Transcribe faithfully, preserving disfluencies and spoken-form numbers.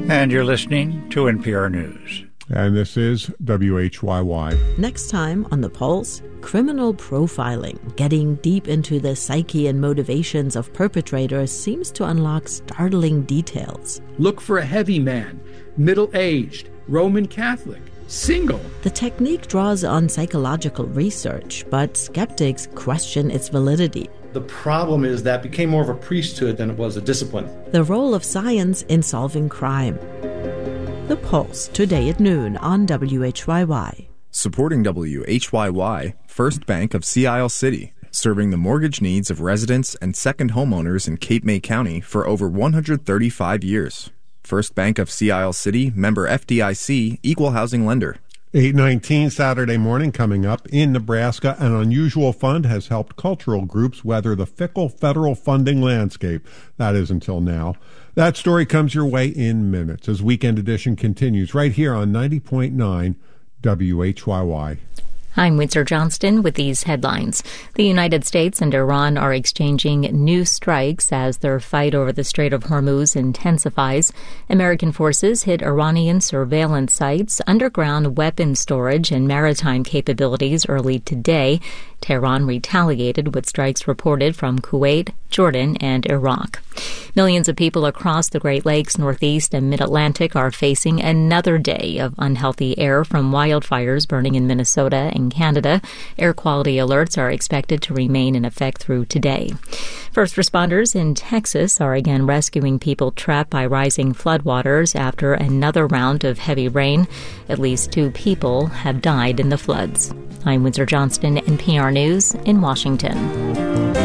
And you're listening to N P R News. And this is W H Y Y. Next time on The Pulse, criminal profiling. Getting deep into the psyche and motivations of perpetrators seems to unlock startling details. Look for a heavy man, middle-aged, Roman Catholic, single. The technique draws on psychological research, but skeptics question its validity. The problem is that it became more of a priesthood than it was a discipline. The role of science in solving crime. The Pulse, today at noon on W H Y Y. Supporting W H Y Y, First Bank of Sea Isle City, serving the mortgage needs of residents and second homeowners in Cape May County for over one hundred thirty-five years. First Bank of Sea Isle City, member F D I C, equal housing lender. eight nineteen Saturday morning coming up. In Nebraska, an unusual fund has helped cultural groups weather the fickle federal funding landscape. That is until now. That story comes your way in minutes as Weekend Edition continues right here on ninety point nine W H Y Y. I'm Windsor Johnston with these headlines. The United States and Iran are exchanging new strikes as their fight over the Strait of Hormuz intensifies. American forces hit Iranian surveillance sites, underground weapon storage, and maritime capabilities early today. Tehran retaliated with strikes reported from Kuwait, Jordan, and Iraq. Millions of people across the Great Lakes, Northeast, and Mid-Atlantic are facing another day of unhealthy air from wildfires burning in Minnesota and Canada. Air quality alerts are expected to remain in effect through today. First responders in Texas are again rescuing people trapped by rising floodwaters after another round of heavy rain. At least two people have died in the floods. I'm Windsor Johnston, N P R News in Washington.